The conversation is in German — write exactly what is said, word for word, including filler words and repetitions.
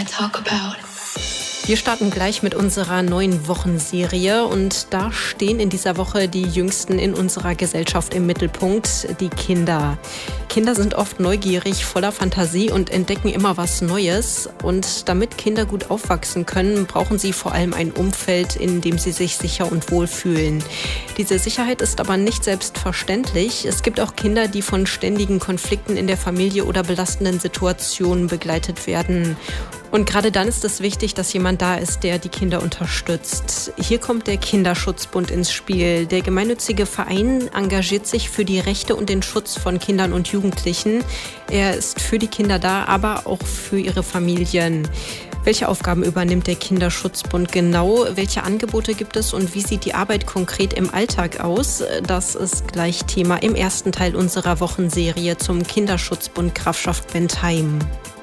talk about. Wir starten gleich mit unserer neuen Wochenserie und da stehen in dieser Woche die Jüngsten in unserer Gesellschaft im Mittelpunkt, die Kinder. Kinder sind oft neugierig, voller Fantasie und entdecken immer was Neues. Und damit Kinder gut aufwachsen können, brauchen sie vor allem ein Umfeld, in dem sie sich sicher und wohl fühlen. Diese Sicherheit ist aber nicht selbstverständlich. Es gibt auch Kinder, die von ständigen Konflikten in der Familie oder belastenden Situationen begleitet werden. Und gerade dann ist es wichtig, dass jemand da ist, der die Kinder unterstützt. Hier kommt der Kinderschutzbund ins Spiel. Der gemeinnützige Verein engagiert sich für die Rechte und den Schutz von Kindern und Jugendlichen. Er ist für die Kinder da, aber auch für ihre Familien. Welche Aufgaben übernimmt der Kinderschutzbund genau? Welche Angebote gibt es und wie sieht die Arbeit konkret im Alltag aus? Das ist gleich Thema im ersten Teil unserer Wochenserie zum Kinderschutzbund Grafschaft Bentheim.